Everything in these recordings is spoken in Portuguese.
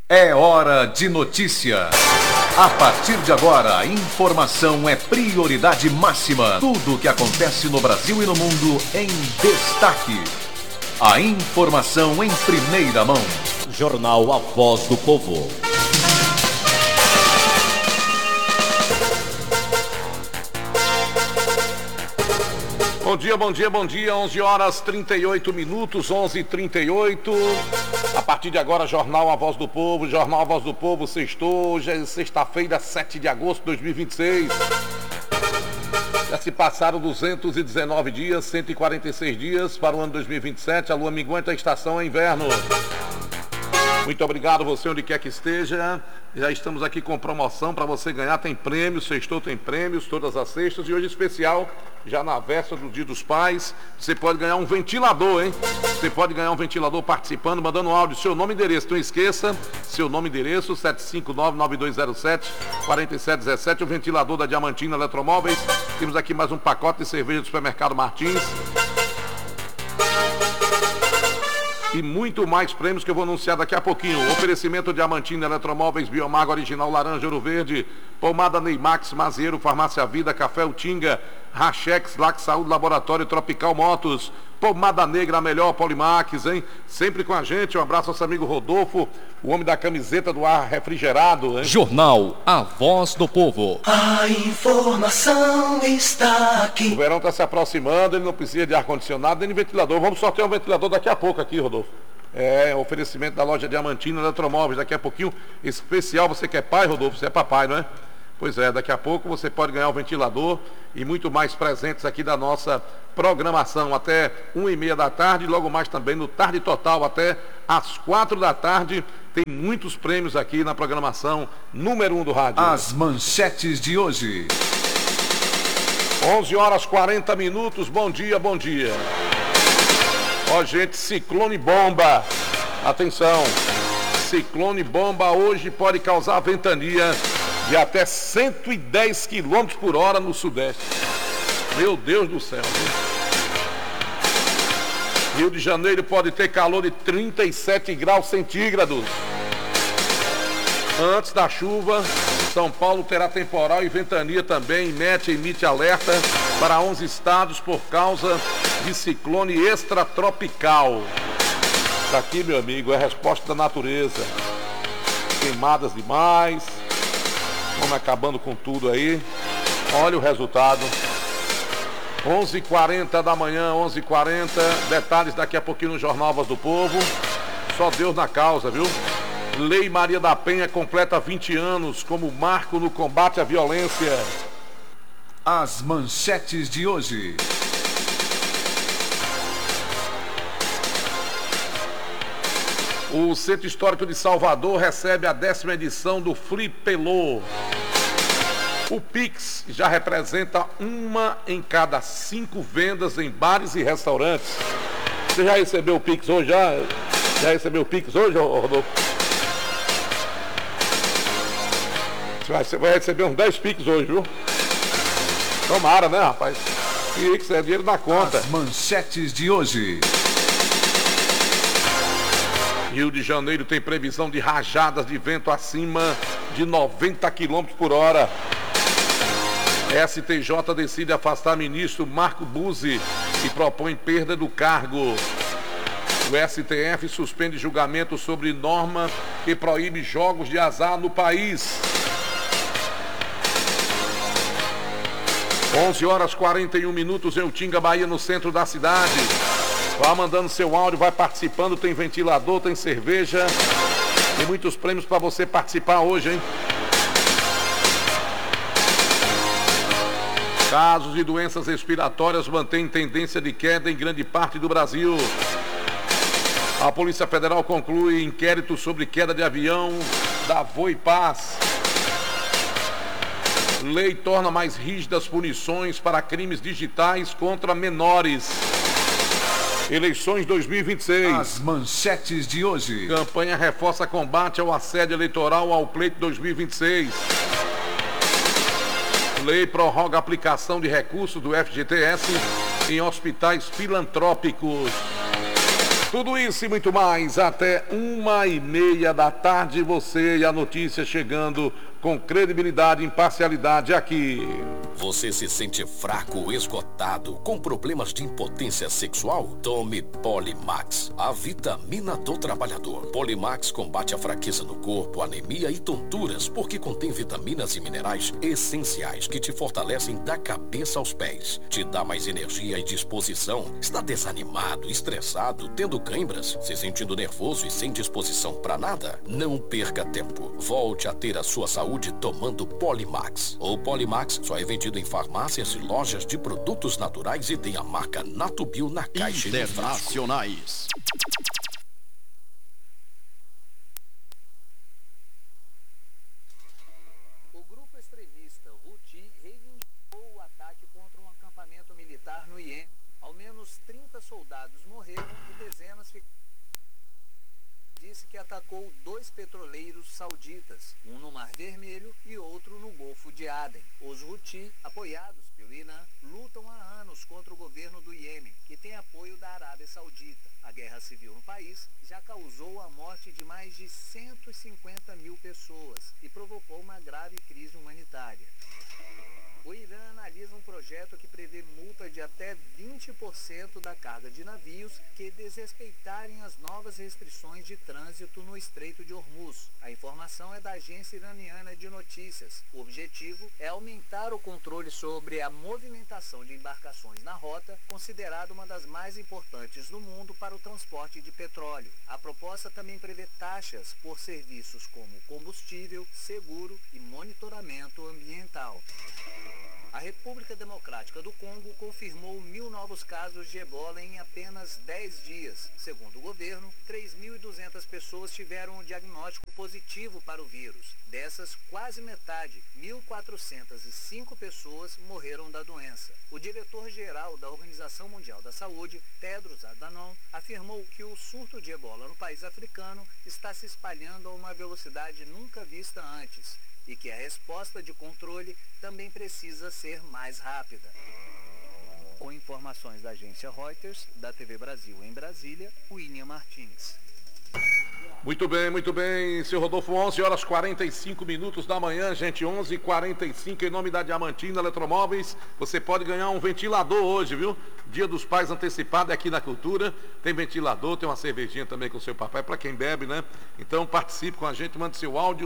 É hora de notícia. A partir de agora, informação é prioridade máxima. Tudo o que acontece no Brasil e no mundo em destaque. A informação em primeira mão. Jornal A Voz do Povo. Bom dia, 11 horas 38 minutos, 11h38. A partir de agora, Jornal A Voz do Povo, sextou, hoje é sexta-feira, 7 de agosto de 2026. Já se passaram 219 dias, 146 dias para o ano 2027, a lua minguante, a estação é inverno. Muito obrigado você onde quer que esteja. Já estamos aqui com promoção para você ganhar, tem prêmios, sextou tem prêmios, todas as sextas, e hoje especial, já na véspera do Dia dos Pais, você pode ganhar um ventilador, hein? Você pode ganhar um ventilador participando, mandando um áudio, seu nome e endereço, não esqueça, seu nome e endereço, 759-9207-4717, o ventilador da Diamantina Eletromóveis. Temos aqui mais um pacote de cerveja do Supermercado Martins. E muito mais prêmios que eu vou anunciar daqui a pouquinho. Oferecimento Diamantina Eletromóveis, Biomago Original Laranja Ouro Verde, Pomada Neymax, Mazieiro, Farmácia Vida, Café Utinga, Rachex, Lac Saúde, Laboratório Tropical Motos, Pomada Negra, a melhor Polimax, hein? Sempre com a gente. Um abraço ao nosso amigo Rodolfo, o homem da camiseta do ar refrigerado, hein? Jornal A Voz do Povo. A informação está aqui. O verão está se aproximando, ele não precisa de ar-condicionado nem de ventilador. Vamos sortear um ventilador daqui a pouco aqui, Rodolfo. É, oferecimento da loja Diamantina Eletromóveis, daqui a pouquinho, especial. Você que é pai, Rodolfo, você é papai, não é? Pois é, daqui a pouco você pode ganhar um ventilador e muito mais presentes aqui da nossa programação até 1h30 da tarde, e logo mais também no Tarde Total até às 4 da tarde. Tem muitos prêmios aqui na programação número 1 do rádio. As manchetes de hoje. 11 horas 40 minutos, bom dia. Ó, gente, ciclone bomba. Atenção, ciclone bomba hoje pode causar ventania de até 110 km por hora no sudeste. Meu Deus do céu, viu? Rio de Janeiro pode ter calor de 37 graus centígrados. Antes da chuva, São Paulo terá temporal e ventania também. Emite alerta para 11 estados por causa de ciclone extratropical. Isso aqui, meu amigo, é a resposta da natureza. Queimadas demais. Vamos acabando com tudo aí. Olha o resultado. 11h40 da manhã, 11h40. Detalhes daqui a pouquinho no Jornal Voz do Povo. Só Deus na causa, viu? Lei Maria da Penha completa 20 anos como marco no combate à violência. As manchetes de hoje. O Centro Histórico de Salvador recebe a 10ª edição do Flipelô. O Pix já representa 1 em cada 5 vendas em bares e restaurantes. Você já recebeu o Pix hoje? Já recebeu o Pix hoje, Rodolfo? Você vai receber uns 10 Pix hoje, viu? Tomara, né, rapaz? Pix é dinheiro na conta. As manchetes de hoje. Rio de Janeiro tem previsão de rajadas de vento acima de 90 km por hora. STJ decide afastar ministro Marco Buzzi e propõe perda do cargo. O STF suspende julgamento sobre norma que proíbe jogos de azar no país. 11 horas 41 minutos em Utinga, Bahia, no centro da cidade. Vá mandando seu áudio, vai participando, tem ventilador, tem cerveja, tem muitos prêmios para você participar hoje, hein? Casos de doenças respiratórias mantêm tendência de queda em grande parte do Brasil. A Polícia Federal conclui inquérito sobre queda de avião da Voipaz. Lei torna mais rígidas punições para crimes digitais contra menores. Eleições 2026. As manchetes de hoje. Campanha reforça combate ao assédio eleitoral ao pleito 2026. Lei prorroga a aplicação de recursos do FGTS em hospitais filantrópicos. Tudo isso e muito mais até 1h30 da tarde. Você e a notícia chegando com credibilidade e imparcialidade aqui. Você se sente fraco, esgotado, com problemas de impotência sexual? Tome Polimax, a vitamina do trabalhador. Polimax combate a fraqueza no corpo, anemia e tonturas, porque contém vitaminas e minerais essenciais que te fortalecem da cabeça aos pés. Te dá mais energia e disposição. Está desanimado, estressado, tendo câimbras, se sentindo nervoso e sem disposição para nada? Não perca tempo. Volte a ter a sua saúde tomando Polimax. O Polimax só é vendido em farmácias e lojas de produtos naturais e tem a marca Natubio na caixa internacionais. O grupo extremista Houthi reivindicou o ataque contra um acampamento militar no Iêmen. Ao menos 30 soldados morreram e dezenas ficaram. Disse que atacou 2 petroleiros sauditas, um no Mar Vermelho e outro no Golfo de Aden. Os Houthi, apoiados pelo Irã, lutam há anos contra o governo do Iêmen, que tem apoio da Arábia Saudita. A guerra civil no país já causou a morte de mais de 150 mil pessoas e provocou uma grave crise humanitária. O Irã analisa um projeto que prevê multa de até 20% da carga de navios que desrespeitarem as novas restrições de trânsito no Estreito de Hormuz. A informação é da agência iraniana de notícias. O objetivo é aumentar o controle sobre a movimentação de embarcações na rota, considerada uma das mais importantes do mundo para o transporte de petróleo. A proposta também prevê taxas por serviços como combustível, seguro e monitoramento ambiental. A República Democrática do Congo confirmou 1.000 novos casos de ebola em apenas 10 dias. Segundo o governo, 3.200 pessoas tiveram um diagnóstico positivo para o vírus. Dessas, quase metade, 1.405 pessoas, morreram da doença. O diretor-geral da Organização Mundial da Saúde, Tedros Adhanom, afirmou que o surto de ebola no país africano está se espalhando a uma velocidade nunca vista antes e que a resposta de controle também precisa ser mais rápida. Com informações da agência Reuters, da TV Brasil em Brasília, William Martins. Muito bem, seu Rodolfo, 11h45 da manhã, gente, 11h45, em nome da Diamantina Eletromóveis, você pode ganhar um ventilador hoje, viu? Dia dos Pais antecipado aqui na Cultura, tem ventilador, tem uma cervejinha também com o seu papai, para quem bebe, né? Então participe com a gente, mande seu áudio,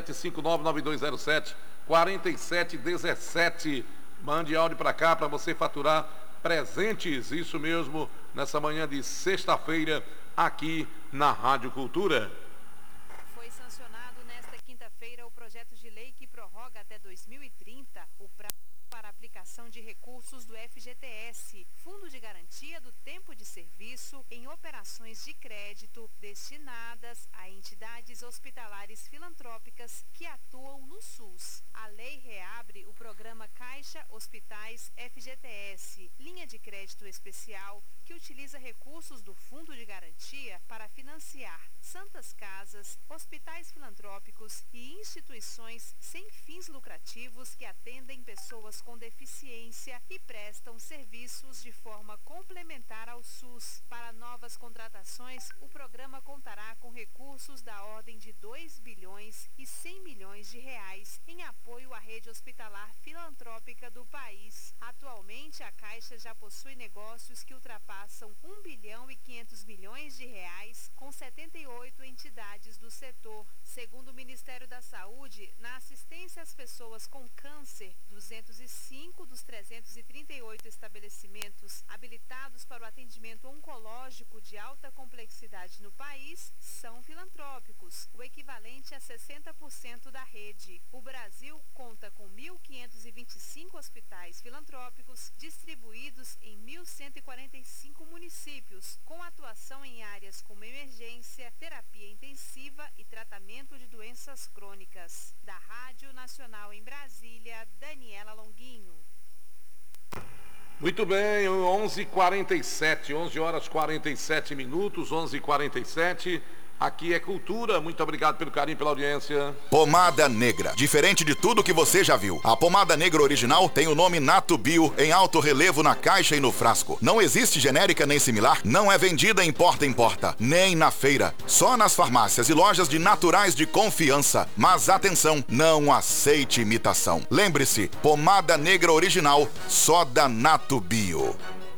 759-9207-4717, mande áudio para cá para você faturar presentes, isso mesmo, nessa manhã de sexta-feira, aqui na Rádio Cultura. Foi sancionado nesta quinta-feira o projeto de lei que prorroga até 2030 o prazo para aplicação de recursos do FGTS, Fundo de Garantia do Tempo de Serviço, em operações de crédito destinadas a entidades hospitalares filantrópicas que atuam no SUS. A lei reabre o programa Caixa Hospitais FGTS, linha de crédito especial que utiliza recursos do Fundo de Garantia para financiar santas casas, hospitais filantrópicos e instituições sem fins lucrativos que atendem pessoas com deficiência e prestam serviços de forma complementar ao SUS. Para novas contratações, o programa contará com recursos da ordem de 2 bilhões e 100 milhões de reais em apoio à rede hospitalar filantrópica do país. Atualmente, a Caixa já possui negócios que ultrapassam 1 bilhão e 500 milhões de reais com 78 entidades do setor. Segundo o Ministério da Saúde, na assistência às pessoas com câncer, 205 dos 338 estabelecimentos habilitados para o atendimento oncológico de alta complexidade no país são filantrópicos, o equivalente a 60% da rede. O Brasil conta com 1.525 hospitais filantrópicos distribuídos em 1.145 municípios, com atuação em áreas como emergência, terapia intensiva e tratamento de doenças crônicas. Da Rádio Nacional em Brasília, Daniela Longuinho. Muito bem, 11h47, 11h47, 11h47. Aqui é cultura. Muito obrigado pelo carinho, pela audiência. Pomada Negra. Diferente de tudo que você já viu. A pomada negra original tem o nome Nato Bio em alto relevo na caixa e no frasco. Não existe genérica nem similar. Não é vendida em porta em porta, nem na feira. Só nas farmácias e lojas de naturais de confiança. Mas atenção, não aceite imitação. Lembre-se, pomada negra original, só da Nato Bio.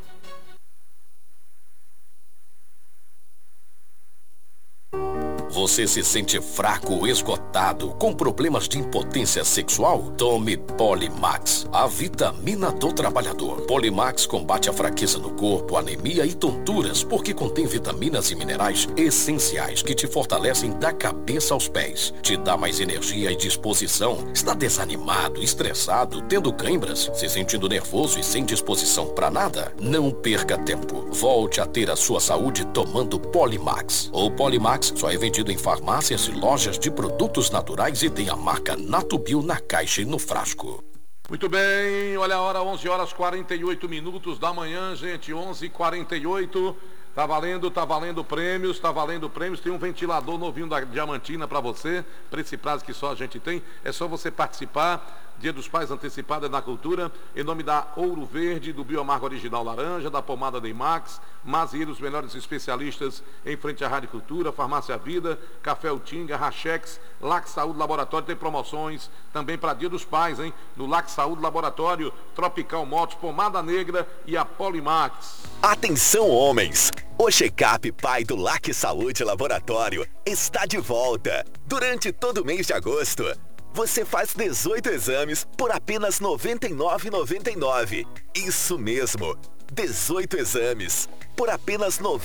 Você se sente fraco, esgotado, com problemas de impotência sexual? Tome Polimax, a vitamina do trabalhador. Polimax combate a fraqueza no corpo, anemia e tonturas, porque contém vitaminas e minerais essenciais que te fortalecem da cabeça aos pés. Te dá mais energia e disposição. Está desanimado, estressado, tendo câimbras, se sentindo nervoso e sem disposição para nada? Não perca tempo. Volte a ter a sua saúde tomando Polimax. O Polimax só é vendido em farmácias e lojas de produtos naturais e tem a marca Nato Bio na caixa e no frasco. Muito bem, olha a hora, 11 horas 48 minutos da manhã, gente, 11h48. Tá valendo prêmios, Tem um ventilador novinho da Diamantina para você, para esse prazo que só a gente tem. É só você participar. Dia dos Pais antecipada na cultura, em nome da Ouro Verde, do Biomarca Original Laranja, da Pomada Deimax, Mazieiro, os melhores especialistas em frente à Rádio Cultura, Farmácia Vida, Café Utinga, Rachex, Lac Saúde Laboratório, tem promoções também para Dia dos Pais, hein? No Lac Saúde Laboratório, Tropical Motos, Pomada Negra e a Polimax. Atenção, homens! O Check-up Pai do Lac Saúde Laboratório está de volta. Durante todo o mês de agosto, você faz 18 exames por apenas R$ 99,99. Isso mesmo, 18 exames por apenas R$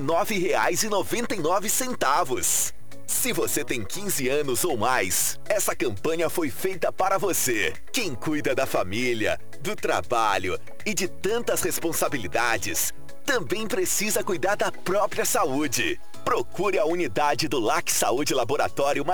99,99. Se você tem 15 anos ou mais, essa campanha foi feita para você. Quem cuida da família, do trabalho e de tantas responsabilidades, também precisa cuidar da própria saúde. Procure a unidade do Lac Saúde Laboratório